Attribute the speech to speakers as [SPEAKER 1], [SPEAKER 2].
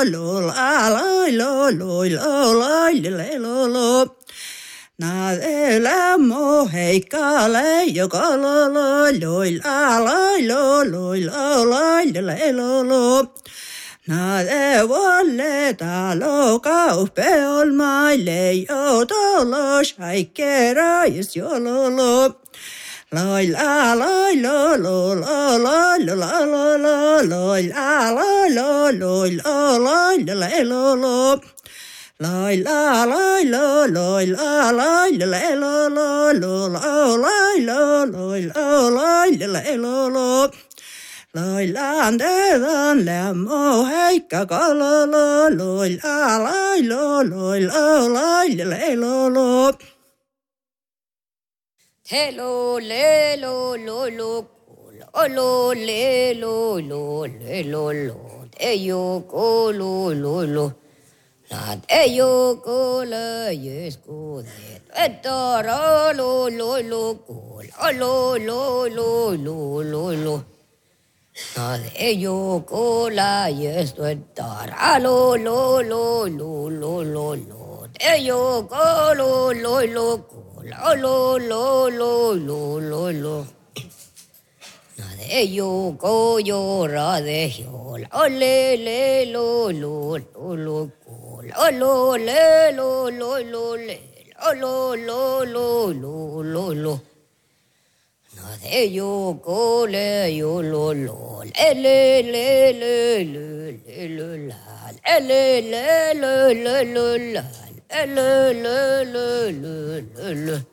[SPEAKER 1] lo la la lo lo lo la le lo lo na de la mo hey kale yo lo lo lo la la lo lo lo la le lo lo na de volle ta lo ka upe ol mai le yo to lo shai kera yes yo lo Loi la loi lo lo lo lo lo lo lo lo loi la loi lo lo lo loi le lo lo loi la loi lo loi la loi le lo lo lo lo loi lo loi lo loi le lo lo loi la de dan la mo hai ka ko lo lo loi la loi lo loi lo loi le lo lo
[SPEAKER 2] Hello, le, lo, le, lo, te yo, co, lo, la, te yo, co, la, yes, co, de, etara, co, lo, la, te yo, co, la, yes, etara, te yo, co, co. Lo. Na de yo go yo ra de yo la le lo go lo le lo. Na de yo go le yo lo le la le.